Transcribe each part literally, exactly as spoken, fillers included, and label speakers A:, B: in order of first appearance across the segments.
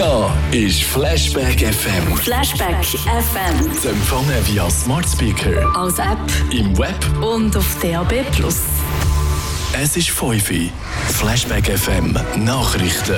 A: Da ist Flashback F M.
B: Flashback F M.
A: Zu empfangen via Smart Speaker,
B: als App
A: im Web
B: und auf D A B plus.
A: Es ist fünf Uhr. Flashback F M Nachrichten.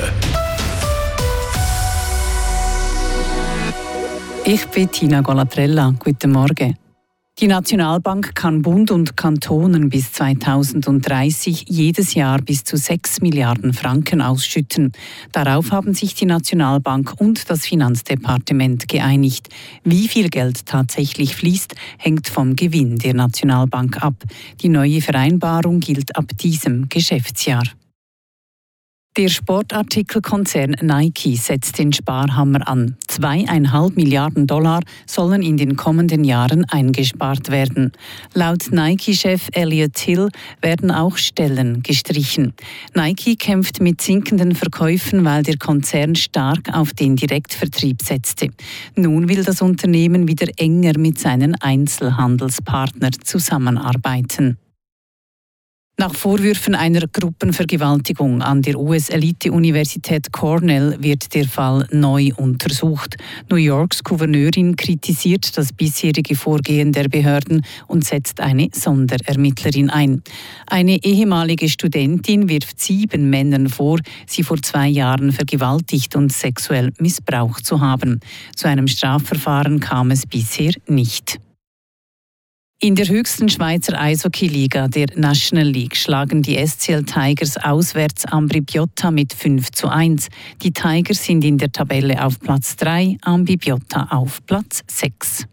C: Ich bin Tina Golatrella. Guten Morgen. Die Nationalbank kann Bund und Kantonen bis zweitausenddreißig jedes Jahr bis zu sechs Milliarden Franken ausschütten. Darauf haben sich die Nationalbank und das Finanzdepartement geeinigt. Wie viel Geld tatsächlich fließt, hängt vom Gewinn der Nationalbank ab. Die neue Vereinbarung gilt ab diesem Geschäftsjahr. Der Sportartikelkonzern Nike setzt den Sparhammer an. Zweieinhalb Milliarden Dollar sollen in den kommenden Jahren eingespart werden. Laut Nike-Chef Elliot Hill werden auch Stellen gestrichen. Nike kämpft mit sinkenden Verkäufen, weil der Konzern stark auf den Direktvertrieb setzte. Nun will das Unternehmen wieder enger mit seinen Einzelhandelspartnern zusammenarbeiten. Nach Vorwürfen einer Gruppenvergewaltigung an der U S-Elite-Universität Cornell wird der Fall neu untersucht. New Yorks Gouverneurin kritisiert das bisherige Vorgehen der Behörden und setzt eine Sonderermittlerin ein. Eine ehemalige Studentin wirft sieben Männern vor, sie vor zwei Jahren vergewaltigt und sexuell missbraucht zu haben. Zu einem Strafverfahren kam es bisher nicht. In der höchsten Schweizer Eishockey-Liga, der National League, schlagen die S C L Tigers auswärts Ambrì-Piotta mit fünf zu eins. Die Tigers sind in der Tabelle auf Platz drei, Ambrì-Piotta auf Platz sechs.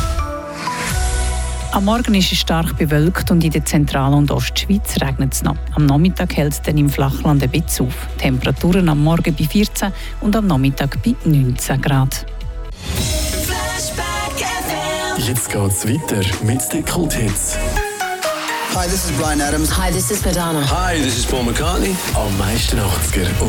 C: Am Morgen ist es stark bewölkt und in der Zentral- und Ostschweiz regnet es noch. Am Nachmittag hält es dann im Flachland ein bisschen auf. Temperaturen am Morgen bei vierzehn und am Nachmittag bei neunzehn Grad.
A: Jetzt geht's weiter mit den Kulthits.
D: Hi, this is Bryan Adams.
B: Hi, this is Madonna.
E: Hi, this is Paul McCartney.
A: Am meisten achtziger